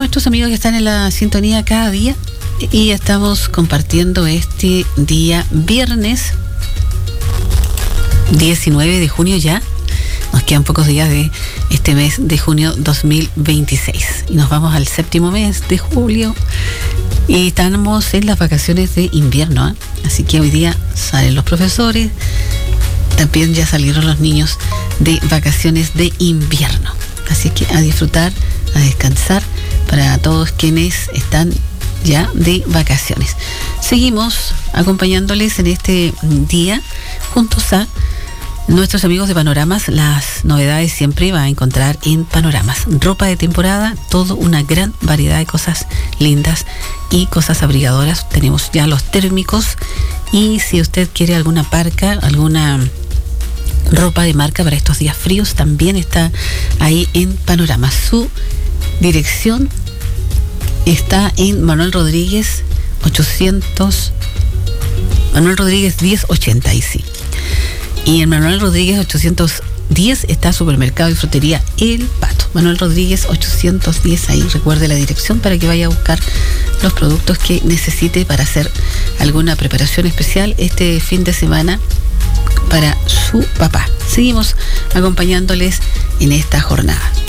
nuestros amigos que están en la sintonía cada día y estamos compartiendo este día viernes 19 de junio ya. Nos quedan pocos días de este mes de junio 2026 y nos vamos al séptimo mes de julio y estamos en las vacaciones de invierno, ¿eh? Así que hoy día salen los profesores, también ya salieron los niños de vacaciones de invierno, así que a disfrutar, a descansar para todos quienes están ya de vacaciones. Seguimos acompañándoles en este día juntos a nuestros amigos de Panoramas. Las novedades siempre va a encontrar en Panoramas. Ropa de temporada, toda una gran variedad de cosas lindas y cosas abrigadoras. Tenemos ya los térmicos y si usted quiere alguna parca, alguna ropa de marca para estos días fríos, también está ahí en Panoramas. Su dirección está en Manuel Rodríguez 1080 y sí. Y en Manuel Rodríguez 810 está Supermercado y Frutería El Pato. Manuel Rodríguez 810, ahí recuerde la dirección para que vaya a buscar los productos que necesite para hacer alguna preparación especial este fin de semana para su papá. Seguimos acompañándoles en esta jornada.